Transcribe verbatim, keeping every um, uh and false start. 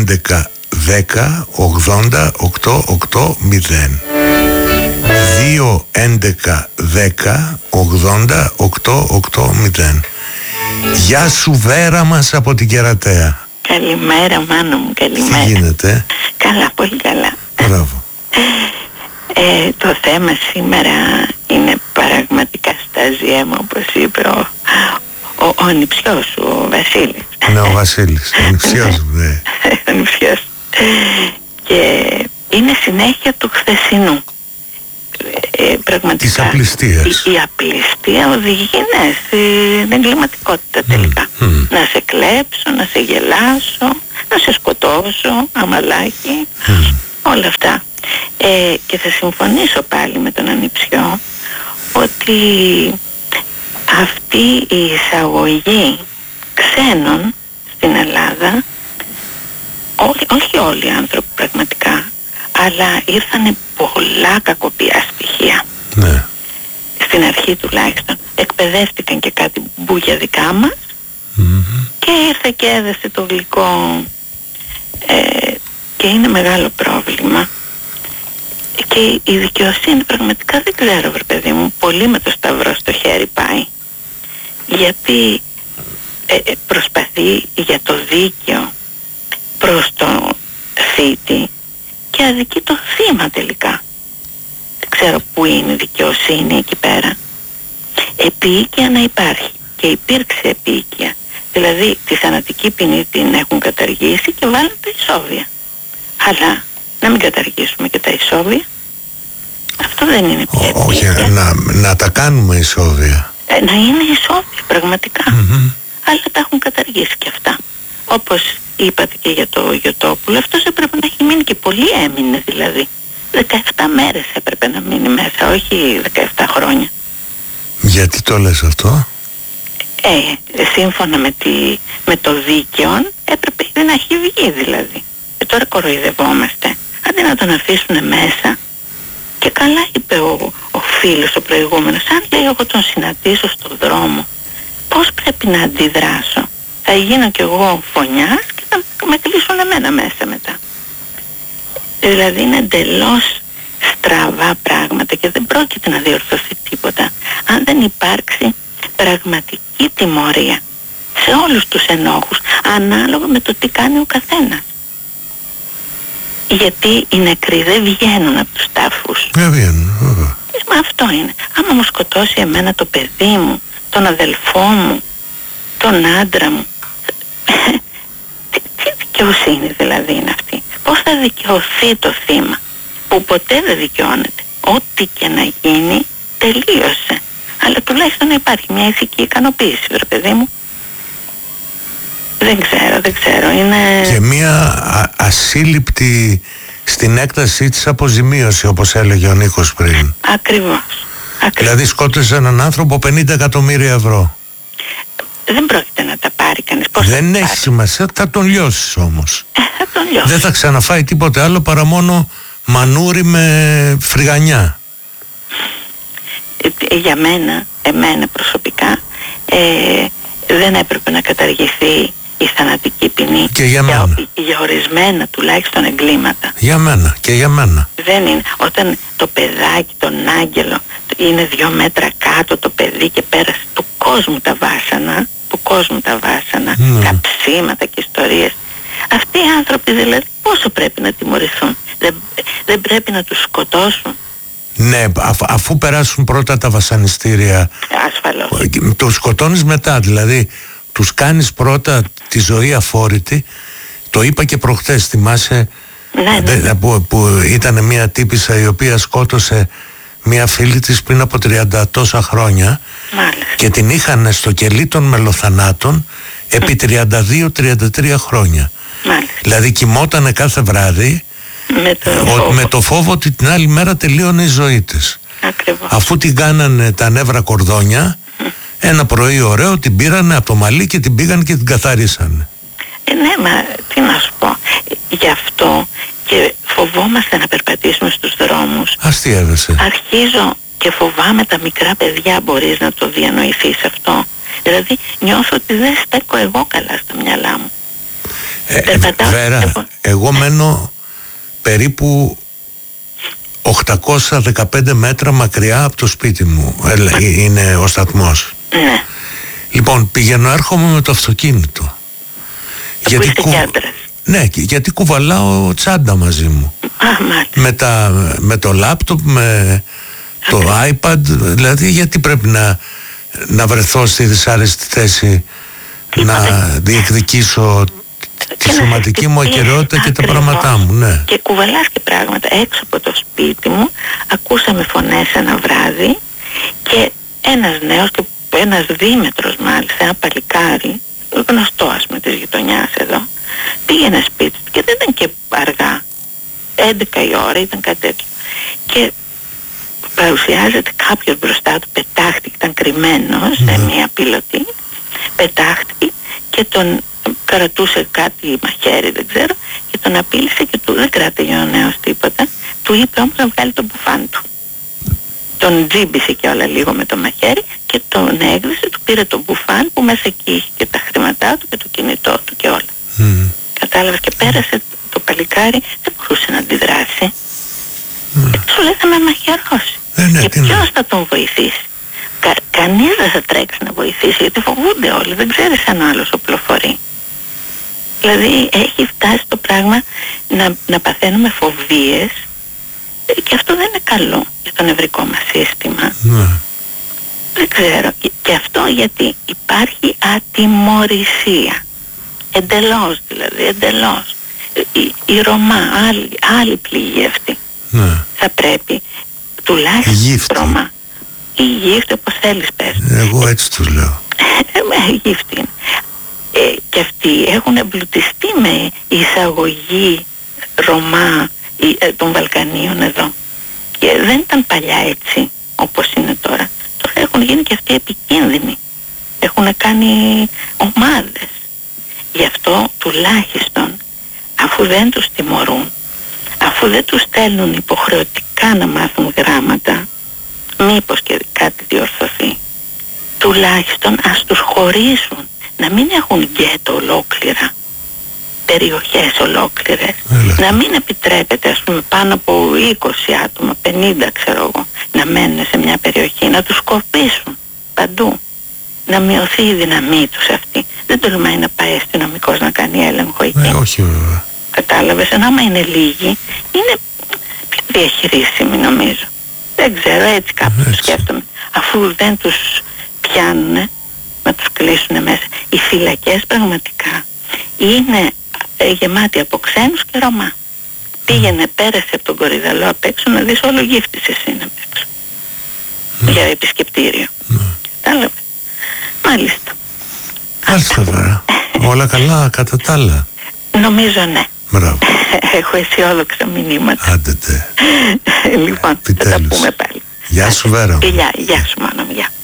έντεκα δέκα ογδόντα οκτώ οκτώ μηδέν. δύο έντεκα δέκα ογδόντα οκτώ οκτώ μηδέν. Γεια σου Βέρα μας από την Κερατέα. Καλημέρα Μάνο μου, καλημέρα. Τι γίνεται? Καλά, πολύ καλά. Μπράβο. ε, Το θέμα σήμερα είναι πραγματικά στάζια μου, όπως είπε ο, ο, ο ανιψιός σου, ο Βασίλης. Ναι, ο Βασίλης, ο ανιψιός μου, ναι. Ο ανιψιός. Και είναι συνέχεια του χθεσινού. Ε, πραγματικά της απληστίας. η, η απληστία οδηγεί, ναι, στην εγκληματικότητα τελικά. Mm, mm. Να σε κλέψω, να σε γελάσω, να σε σκοτώσω, αμαλάκι, mm. όλα αυτά. Ε, και θα συμφωνήσω πάλι με τον ανιψιό ότι αυτή η εισαγωγή ξένων στην Ελλάδα, όχι, όχι όλοι οι άνθρωποι πραγματικά, αλλά ήρθανε πολλά κακοποιά στοιχεία. Ναι. Στην αρχή τουλάχιστον εκπαιδεύτηκαν και κάτι μπούγια δικά μας, mm-hmm. και ήρθε και έδεσε το γλυκό, ε, και είναι μεγάλο πρόβλημα. Και η δικαιοσύνη πραγματικά δεν ξέρω, βρε παιδί μου, πολύ με το σταυρό στο χέρι πάει, γιατί ε, προσπαθεί για το δίκαιο προς το θήτη και αδικεί το θύμα τελικά. Δεν ξέρω πού είναι η δικαιοσύνη εκεί πέρα. Επίοικια να υπάρχει, και υπήρξε επίοικια. Δηλαδή τη θανατική ποινή την έχουν καταργήσει και βάλουν τα ισόβια. Αλλά να μην καταργήσουμε και τα ισόβια. Αυτό δεν είναι πια επίοικια. Όχι, να, να τα κάνουμε ισόβια. Ε, να είναι ισόβια πραγματικά. Mm-hmm. Αλλά τα έχουν καταργήσει και αυτά. Όπως είπατε και για το Γιωτόπουλο, αυτός έπρεπε να έχει μείνει, και πολύ έμεινε δηλαδή. δεκαεπτά μέρες έπρεπε να μείνει μέσα, όχι δεκαεπτά χρόνια. Γιατί το λες αυτό? Ε, σύμφωνα με, τη, με το δίκαιο έπρεπε να έχει βγει δηλαδή. Και τώρα κοροϊδευόμαστε. Αντί να τον αφήσουν μέσα. Και καλά είπε ο, ο φίλος ο προηγούμενος, αν λέει εγώ τον συναντήσω στον δρόμο, πώς πρέπει να αντιδράσω? Θα γίνω κι εγώ φωνιάς και θα με κλείσουν εμένα μέσα μετά. Δηλαδή είναι εντελώς στραβά πράγματα και δεν πρόκειται να διορθωθεί τίποτα αν δεν υπάρξει πραγματική τιμωρία σε όλους τους ενόχους, ανάλογα με το τι κάνει ο καθένας. Γιατί οι νεκροί δεν βγαίνουν από τους τάφους. Δεν βγαίνουν, βέβαια. Μα αυτό είναι. Άμα μου σκοτώσει εμένα το παιδί μου, τον αδελφό μου, τον άντρα μου, τι, τι δικαιοσύνη δηλαδή είναι αυτή? Πώς θα δικαιωθεί το θύμα που ποτέ δεν δικαιώνεται? Ό,τι και να γίνει τελείωσε. Αλλά τουλάχιστον να υπάρχει μια ηθική ικανοποίηση, βρε παιδί μου. Δεν ξέρω, δεν ξέρω. Είναι... Και μια α, ασύλληπτη στην έκτασή της αποζημίωση, όπως έλεγε ο Νίκος πριν. Ακριβώς. Ακριβώς. Δηλαδή σκότωσε έναν άνθρωπο πενήντα εκατομμύρια ευρώ. Δεν πρόκειται να τα πάρει κανείς. Πώς δεν έχει σημασία, θα τον λιώσεις όμως. Ε, θα τον λιώσεις. Δεν θα ξαναφάει τίποτε άλλο παρά μόνο μανούρι με φρυγανιά. Ε, για μένα, εμένα προσωπικά, ε, δεν έπρεπε να καταργηθεί η θανατική ποινή και για, για, για ορισμένα τουλάχιστον εγκλήματα. Για μένα και για μένα. Δεν είναι. Όταν το παιδάκι, τον άγγελο, είναι δύο μέτρα κάτω το παιδί και πέρασε του κόσμου τα βάσανα, του κόσμου τα βάσανα, mm. καψίματα και ιστορίες. Αυτοί οι άνθρωποι δηλαδή πόσο πρέπει να τιμωρηθούν? Δεν, δεν πρέπει να τους σκοτώσουν? Ναι, αφ, αφού περάσουν πρώτα τα βασανιστήρια. Ασφαλώς. Τους σκοτώνεις μετά, δηλαδή τους κάνεις πρώτα τη ζωή αφόρητη. Το είπα και προχτές, θυμάσαι, ναι, ναι. Που, που ήταν μια τύπισσα η οποία σκότωσε μια φίλη της πριν από τριάντα τόσα χρόνια. Μάλιστα. Και την είχαν στο κελί των μελοθανάτων επί τριάντα δύο τριάντα τρία χρόνια. Μάλιστα. Δηλαδή κοιμότανε κάθε βράδυ με το, ε, φόβο. με το φόβο ότι την άλλη μέρα τελείωνε η ζωή της. Ακριβώς. Αφού την κάνανε τα νεύρα κορδόνια, mm. ένα πρωί ωραίο την πήρανε από το μαλλί και την πήγαν και την καθαρίσανε. Ε, ναι, μα τι να σου πω. Γι' αυτό και φοβόμαστε να περπατήσουμε στους δρόμους. Αστείευεσαι. Αρχίζω και φοβάμαι τα μικρά παιδιά, μπορείς να το διανοηθείς αυτό? Δηλαδή νιώθω ότι δεν στέκω εγώ καλά στα μυαλά μου. Ε, Βέρα, εγώ. εγώ μένω περίπου οκτακόσια δεκαπέντε μέτρα μακριά από το σπίτι μου. Έλα, είναι ο σταθμός. Ναι. Λοιπόν, πηγαίνω, έρχομαι με το αυτοκίνητο. Γιατί, κου... ναι, γιατί κουβαλάω τσάντα μαζί μου. Α, με, τα, με το λάπτοπ, με το okay. iPad. Δηλαδή, γιατί πρέπει να, να βρεθώ στη δυσάρεστη θέση Τι να είπατε. διεκδικήσω τη σωματική μου ακεραιότητα και τα πράγματά μου, ναι. Και κουβαλάς και πράγματα. Έξω από το σπίτι μου ακούσαμε φωνές ένα βράδυ και ένας νέος και ένας δίμετρος μάλιστα, ένα παλικάρι, γνωστό ας πούμε της γειτονιάς εδώ, πήγαινε σπίτι του και δεν ήταν και αργά, έντεκα η ώρα, ήταν κάτι τέτοιο, και παρουσιάζεται κάποιος μπροστά του, πετάχτηκε, ήταν κρυμμένος mm. σε μια πιλωτή, πετάχτηκε και τον κρατούσε κάτι μαχαίρι, δεν ξέρω, και τον απείλησε και του, δεν κράτηγε ο νέος τίποτα, του είπε όμως να βγάλει το μπουφάν του. Τον τζίμπησε και όλα λίγο με το μαχαίρι και τον έγδυσε, του πήρε το μπουφάν που μέσα εκεί είχε και τα χρήματά του και το κινητό του και όλα. Mm. Κατάλαβες, και πέρασε το παλικάρι, δεν μπορούσε να αντιδράσει. Mm. Και του λέει θα με μαχαιρώσει. Ε, ναι, και ποιος θα τον βοηθήσει? Κα, κανείς δεν θα τρέξει να βοηθήσει γιατί φοβούνται όλοι, δεν ξέρεις αν ο άλλος οπλοφορεί. Δηλαδή έχει φτάσει το πράγμα να, να παθαίνουμε φοβίες και αυτό δεν είναι καλό για το νευρικό μας σύστημα. Ναι. Δεν ξέρω. Και αυτό γιατί υπάρχει ατιμωρησία. Εντελώς δηλαδή, εντελώς. Η, η Ρωμά, άλλη, άλλη πληγή αυτή. Ναι. Θα πρέπει τουλάχιστον η Ρωμά. Η γύφτη, όπως θέλεις πες. Εγώ έτσι τους λέω. Ε, γύφτη είναι. Ε, και αυτοί έχουν εμπλουτιστεί με εισαγωγή Ρωμά ε, των Βαλκανίων εδώ. Και δεν ήταν παλιά έτσι όπως είναι τώρα. Τώρα έχουν γίνει και αυτοί επικίνδυνοι. Έχουν κάνει ομάδες. Γι' αυτό τουλάχιστον αφού δεν τους τιμωρούν, αφού δεν τους στέλνουν υποχρεωτικά να μάθουν γράμματα, μήπως και κάτι διορθωθεί, τουλάχιστον ας τους χωρίσουν, να μην έχουν γκέτο ολόκληρα, περιοχές ολόκληρες. Έλα. Να μην επιτρέπεται ας πούμε πάνω από είκοσι άτομα, πενήντα ξέρω εγώ, να μένουν σε μια περιοχή, να τους σκορπίσουν παντού, να μειωθεί η δύναμή τους αυτή. Δεν τολμάει να πάει αστυνομικός να κάνει έλεγχο εκεί. Ε, όχι βέβαια. Κατάλαβες, ενώ άμα είναι λίγοι, είναι πιο διαχειρίσιμοι νομίζω. Δεν ξέρω, έτσι κάπου το σκέφτομαι. Αφού δεν τους πιάνουν, να τους κλείσουν μέσα. Οι φυλακές πραγματικά είναι ε, γεμάτοι από ξένους και Ρωμά. Mm. Πήγαινε, πέρασε από τον κορυδαλό απ' έξω να δεις όλο γύφτης εσύ είναι απ' έξω. Mm. Για επισκεπτήριο. Mm. Κατάλαβες. Μάλιστα. Μάλιστα βέβαια. Όλα καλά κατά τα άλλα. Νομίζω ναι. Μπράβο. Έχω αισιόδοξα μηνύματα. Άντε τε. Λοιπόν, επιτέλους. Θα τα πούμε πάλι. Γεια σου Βέρα. Γεια, γεια σου μάνα μου, γεια.